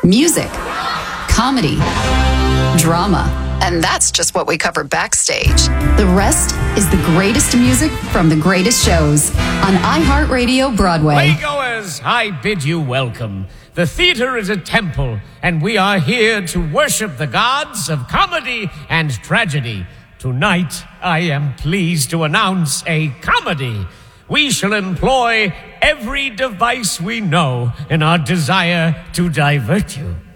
music, comedy, drama. And that's just what we cover backstage. The rest is the greatest music from the greatest shows on iHeartRadio Broadway. Playgoers, I bid you welcome. The theater is a temple, and we are here to worship the gods of comedy and tragedy. Tonight, I am pleased to announce a comedy. We shall employ every device we know in our desire to divert you.